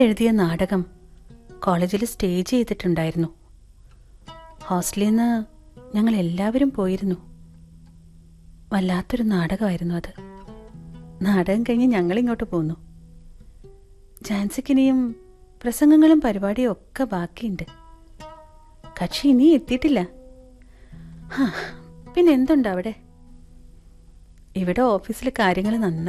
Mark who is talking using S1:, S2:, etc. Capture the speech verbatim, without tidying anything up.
S1: എഴുതിയ നാടകം കോളേജിൽ സ്റ്റേജ് ചെയ്തിട്ടുണ്ടായിരുന്നു. ഹോസ്റ്റലിൽ നിന്ന് ഞങ്ങൾ എല്ലാവരും പോയിരുന്നു. വല്ലാത്തൊരു നാടകമായിരുന്നു അത്. നാടകം കഴിഞ്ഞ് ഞങ്ങളിങ്ങോട്ട് പോന്നു. ജാൻസിക്കിനിയും പ്രസംഗങ്ങളും പരിപാടിയും ഒക്കെ ബാക്കിയുണ്ട്. കക്ഷി ഇനി എത്തിയിട്ടില്ല. പിന്നെ എന്തുണ്ട് അവിടെ? ഇവിടെ ഓഫീസിൽ കാര്യങ്ങൾ നന്നായി